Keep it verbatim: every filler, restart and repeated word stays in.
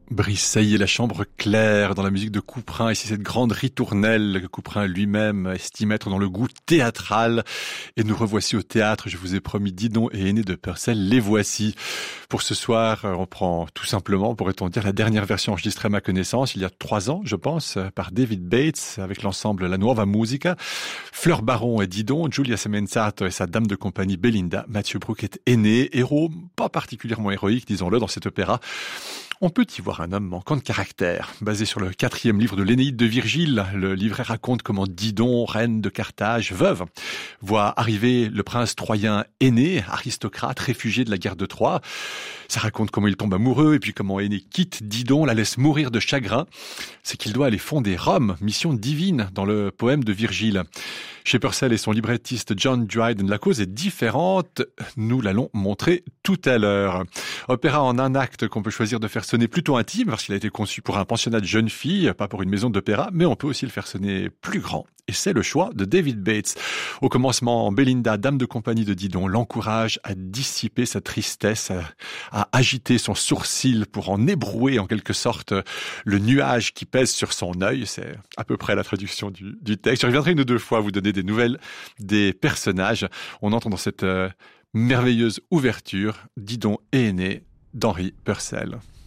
Brice, ça y est, la chambre claire dans la musique de Couperin. Ici, cette grande ritournelle que Couperin lui-même estime être dans le goût théâtral. Et nous revoici au théâtre. Je vous ai promis Didon et Aîné de Purcell. Les voici. Pour ce soir, on prend tout simplement, pourrait-on dire, la dernière version enregistrée à ma connaissance, il y a trois ans, je pense, par David Bates, avec l'ensemble La Nuova Musica. Fleur Baron et Didon, Giulia Semenzato et sa dame de compagnie Belinda. Mathieu Brook est Aîné, héros pas particulièrement héroïque, disons-le, dans cet opéra. On peut y voir un homme manquant de caractère. Basé sur le quatrième livre de l'Énéide de Virgile, le livret raconte comment Didon, reine de Carthage, veuve, voit arriver le prince troyen Aîné, aristocrate, réfugié de la guerre de Troie. Ça raconte comment il tombe amoureux et puis comment Aîné quitte Didon, la laisse mourir de chagrin. C'est qu'il doit aller fonder Rome, mission divine dans le poème de Virgile. Chez Purcell et son librettiste John Dryden, la cause est différente. Nous l'allons montrer tout à l'heure. Opéra en un acte qu'on peut choisir de faire sonner plutôt intime parce qu'il a été conçu pour un pensionnat de jeunes filles, pas pour une maison d'opéra, mais on peut aussi le faire sonner plus grand. Et c'est le choix de David Bates. Au commencement, Belinda, dame de compagnie de Didon, l'encourage à dissiper sa tristesse, à, à agiter son sourcil pour en ébrouer en quelque sorte le nuage qui pèse sur son œil. C'est à peu près la traduction du, du texte. Je reviendrai une ou deux fois vous donner des nouvelles des personnages. On entre dans cette euh, merveilleuse ouverture, Didon et Aîné d'Henri Purcell.